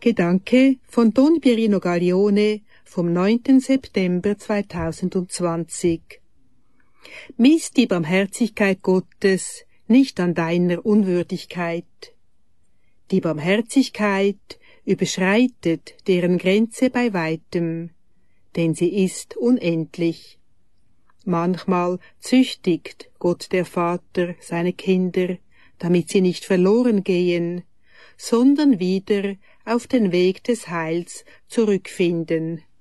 Gedanke von Don Pierino Gaglione vom 9. September 2020. Miss die Barmherzigkeit Gottes nicht an deiner Unwürdigkeit. Die Barmherzigkeit überschreitet deren Grenze bei weitem, denn sie ist unendlich. Manchmal züchtigt Gott der Vater seine Kinder, damit sie nicht verloren gehen, sondern wieder auf den Weg des Heils zurückfinden.